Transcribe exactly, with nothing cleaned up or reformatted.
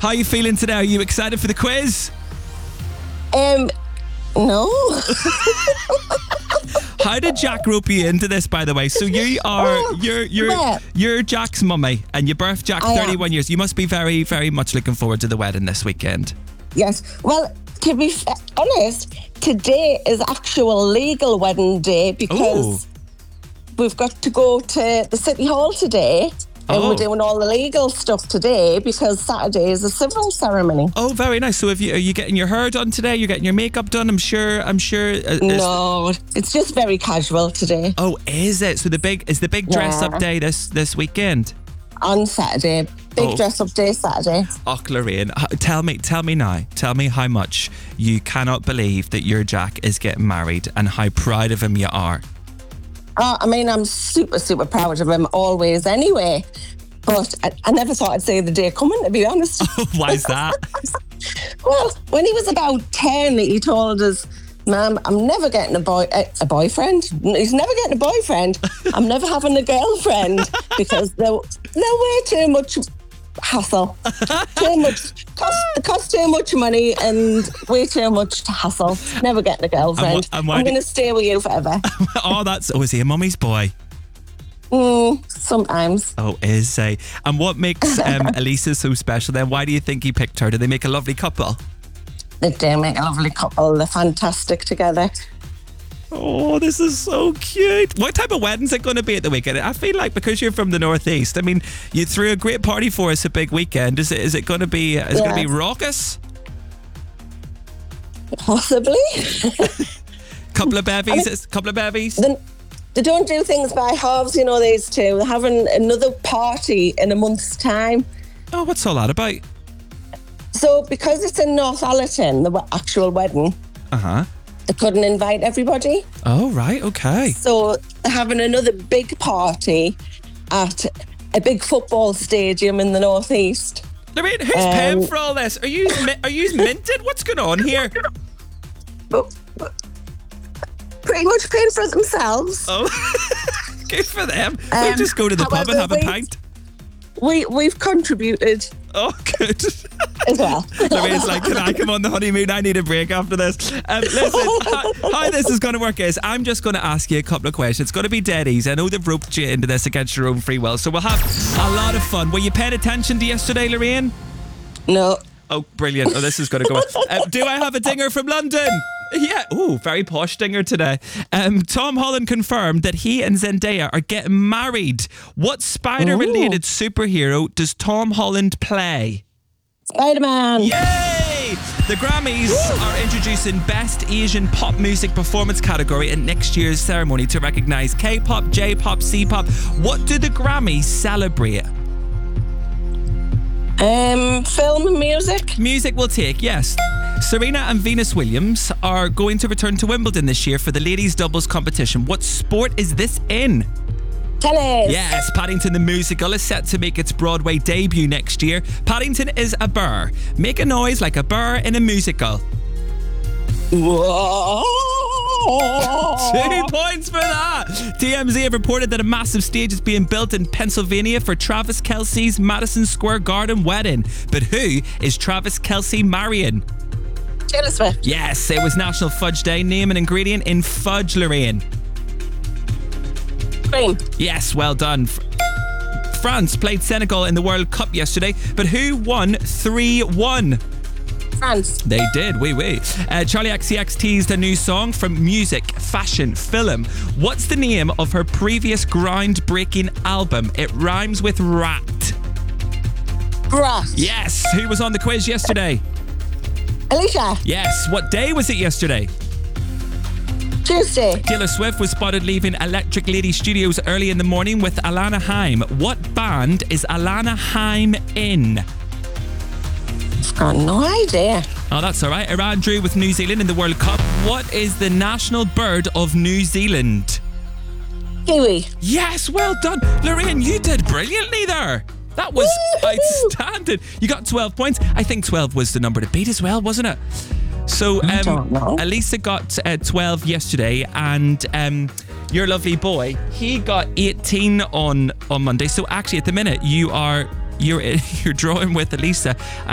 How are you feeling today? Are you excited for the quiz? Um, no. How did Jack rope you into this, by the way? So you are you're you're Yeah. you're Jack's mummy, and you birthed Jack I am. thirty-one years. You must be very very much looking forward to the wedding this weekend. Yes. Well, to be f- honest, today is actual legal wedding day because we've got to go to the City Hall today. And Oh. we're doing all the legal stuff today because Saturday is a civil ceremony. Oh, very nice. So, if you are you getting your hair done today? You're getting your makeup done? I'm sure. I'm sure. uh, is- No, it's just very casual today. Oh, is it? So the big is the big dress up Yeah. day this this weekend? On Saturday, big Oh. dress up day Saturday. Oh, Lorraine, h- tell me, tell me now, tell me how much you cannot believe that your Jack is getting married and how proud of him you are. Uh, I mean, I'm super, super proud of him always anyway. But I, I never thought I'd see the day coming, to be honest. Why is that? Well, when he was about ten, he told us, Mum, I'm never getting a boy a, a boyfriend. He's never getting a boyfriend. I'm never having a girlfriend because they're, they're way too much hassle. Too much, cost, cost too much money and way too much to hassle. Never getting a girlfriend. and why I'm do- going to stay with you forever. Oh, that's oh, is he a mummy's boy? Mm, sometimes. Oh, is he? And what makes um, Elisa so special? Then why do you think he picked her? Do they make a lovely couple? They do make a lovely couple. They're fantastic together. Oh, this is so cute. What type of wedding's it going to be at the weekend? I feel like because you're from the Northeast, I mean, you threw a great party for us a big weekend. Is it? Is it going to be? Is it going to be Yeah. raucous? Possibly. Couple of bevies. I mean- couple of bevies. Then they don't do things by halves, you know, these two. They're having another party in a month's time. Oh, what's all that about? So because it's in Northallerton, the wa- actual wedding, Uh huh. they couldn't invite everybody. Oh, right. Okay. So they're having another big party at a big football stadium in the Northeast. Lorraine, who's Um, paying for all this? Are you mi- are you minted? What's going on here? But, but pretty much paying for it themselves. Oh, good for them. we Um, just go to the pub and however, have a we- pint. We, we've contributed Oh, good. as well. Lorraine's like, can I come on the honeymoon? I need a break after this. Um, listen, how, how this is going to work is I'm just going to ask you a couple of questions. It's going to be dead easy. I know they've roped you into this against your own free will, so we'll have a lot of fun. Were you paying attention to yesterday, Lorraine? No. Oh, brilliant. Oh, this is going to go on. Uh, do I have a dinger from London? Yeah. Oh, very posh dinger today. Um, Tom Holland confirmed that he and Zendaya are getting married. What spider-related superhero does Tom Holland play? Spider-Man. Yay! The Grammys are introducing Best Asian Pop Music Performance category in next year's ceremony to recognise K-pop, J-pop, C-pop. What do the Grammys celebrate? Um, film and music. Music will take, yes. Serena and Venus Williams are going to return to Wimbledon this year for the ladies' doubles competition. What sport is this in? Tennis. Yes, Paddington the Musical is set to make its Broadway debut next year. Paddington is a burr. Make a noise like a burr in a musical. Whoa. Two points for that. T M Z have reported that a massive stage is being built in Pennsylvania for Travis Kelce's Madison Square Garden wedding. But who is Travis Kelce marrying? Taylor Swift. Yes, it was National Fudge Day. Name an ingredient in fudge, Lorraine. Cream. Yes, well done. F- France played Senegal in the World Cup yesterday, but who won three one? France. They did, oui, oui. Uh, Charlie X C X teased a new song from music, fashion, film. What's the name of her previous groundbreaking album? It rhymes with rat. Grass. Yes. Who was on the quiz yesterday? Alicia. Yes. What day was it yesterday? Tuesday. Taylor Swift was spotted leaving Electric Lady Studios early in the morning with Alana Haim. What band is Alana Haim in? I've got no idea. Oh, that's all right. Iran drew with New Zealand in the World Cup. What is the national bird of New Zealand? Kiwi. Yes, well done. Lorraine, you did brilliantly there. That was Woo-hoo! outstanding. You got twelve points. I think twelve was the number to beat as well, wasn't it? So, I um, don't know. Elisa got uh, twelve yesterday, and um, your lovely boy, he got eighteen on, on Monday. So actually, at the minute, you are you're you're drawing with Elisa.